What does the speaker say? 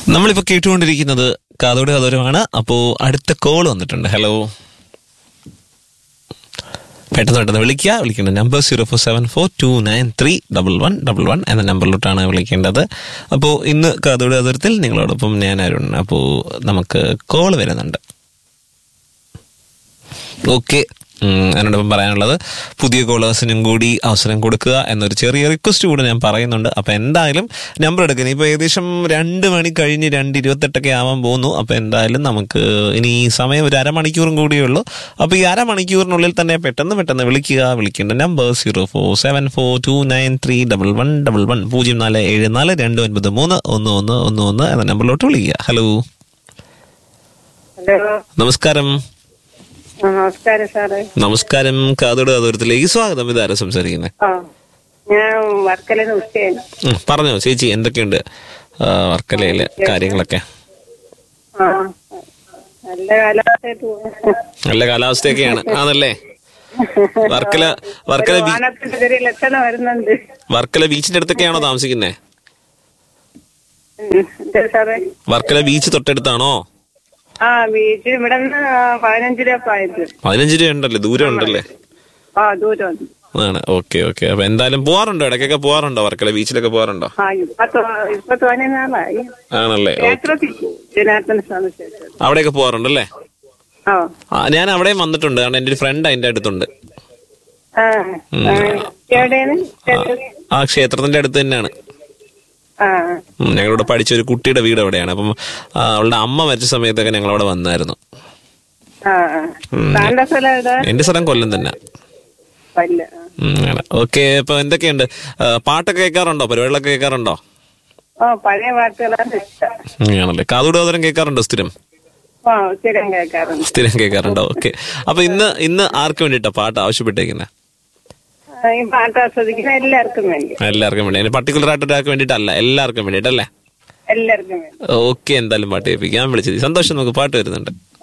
നമ്മളിപ്പോ കേട്ടുകൊണ്ടിരിക്കുന്നത് കാതോട് കാതോരമാണ്. അപ്പോ അടുത്ത കോൾ വന്നിട്ടുണ്ട്. ഹലോ, പെട്ടെന്ന് വിളിക്കേണ്ട നമ്പർ 0474293111 എന്ന നമ്പറിലോട്ടാണ് വിളിക്കേണ്ടത്. അപ്പോൾ ഇന്ന് കാതോട് കാതോരത്തിൽ നിങ്ങളോടൊപ്പം ഞാൻ അരുൺ. അപ്പോൾ നമുക്ക് കോൾ വരുന്നുണ്ട്. ഓക്കെ, അതിനോടൊപ്പം പറയാനുള്ളത് പുതിയ കോളേഴ്സിനും കൂടി അവസരം കൊടുക്കുക എന്നൊരു ചെറിയ റിക്വസ്റ്റ് കൂടെ ഞാൻ പറയുന്നുണ്ട്. അപ്പം എന്തായാലും നമ്പർ എടുക്കുന്നത് ഇപ്പോൾ ഏകദേശം 2 മണി കഴിഞ്ഞ് 2:28 ആവാൻ പോകുന്നു. അപ്പം എന്തായാലും നമുക്ക് ഇനി സമയം ഒരു അരമണിക്കൂറും കൂടിയേ ഉള്ളൂ. അപ്പോൾ ഈ അരമണിക്കൂറിനുള്ളിൽ തന്നെ പെട്ടെന്ന് വിളിക്കേണ്ട നമ്പർ 0474293111 047429931111 എന്ന നമ്പറിലോട്ട് വിളിക്കുക. ഹലോ, നമസ്കാരം. നമസ്കാരം സാറേ. നമസ്കാരം, കാതോട് കാതോരത്തിലേക്ക് സ്വാഗതം. ഇതാരാ സംസാരിക്കുന്നത്? ഞാൻ വർക്കലയിൽ ഉച്ചയാണ്. പറഞ്ഞോ ചേച്ചി, എന്തൊക്കെയുണ്ട് വർക്കലയിലെ കാര്യങ്ങളൊക്കെ? നല്ല കാലാവസ്ഥയൊക്കെയാണ് ആണല്ലേ? വർക്കല ബീച്ചിന്റെ അടുത്തൊക്കെയാണോ താമസിക്കുന്നേ? വർക്കല ബീച്ച് തൊട്ടടുത്താണോ? ബീച്ചിൽ ഇവിടെ 15 രൂപ ഉണ്ടല്ലേ? ദൂരം ഉണ്ടല്ലേ? ദൂരമുണ്ട്. ആണ്. ഓക്കെ. അപ്പൊ എന്തായാലും പോവാറുണ്ടോ? ഇടയ്ക്കൊക്കെ പോവാറുണ്ടോ? വർക്കല ബീച്ചിലൊക്കെ പോവാറുണ്ടോ? ആണല്ലേ? അവിടെയൊക്കെ പോവാറുണ്ടല്ലേ? ഞാൻ അവിടെയും വന്നിട്ടുണ്ട്. കാരണം എന്റെ ഒരു ഫ്രണ്ട് അതിന്റെ അടുത്തുണ്ട്. ആ ക്ഷേത്രത്തിന്റെ അടുത്ത് തന്നെയാണ്. ഞങ്ങളിവിടെ പഠിച്ച ഒരു കുട്ടിയുടെ വീട് അവിടെയാണ്. അപ്പം അവളുടെ അമ്മ മരിച്ച സമയത്തൊക്കെ ഞങ്ങൾ അവിടെ വന്നായിരുന്നു. എന്റെ സ്ഥലം കൊല്ലം തന്നെ. ഓക്കെ, അപ്പൊ എന്തൊക്കെയുണ്ട്? പാട്ടൊക്കെ കേൾക്കാറുണ്ടോ? പരിപാടികളൊക്കെ കേൾക്കാറുണ്ടോ? ആണല്ലേ? കാതോട് കാതോരം കേൾക്കാറുണ്ടോ? സ്ഥിരം കേൾക്കാറുണ്ടോ? ഓക്കെ. അപ്പൊ ഇന്ന് ആർക്ക് വേണ്ടിയിട്ടാ പാട്ട് ആവശ്യപ്പെട്ടേക്കുന്നത്? എല്ലാവർക്കും വേണ്ടി, പർട്ടിക്കുലർ ആയിട്ട് ഒരാൾക്ക് വേണ്ടിയിട്ടല്ല, എല്ലാവർക്കും വേണ്ടിയിട്ടല്ലേ? എല്ലാവർക്കും. ഓക്കെ, എന്തായാലും പാട്ട് കേൾപ്പിക്കാൻ വിളിച്ചത് സന്തോഷം. നമുക്ക് പാട്ട് വരുന്നുണ്ട്.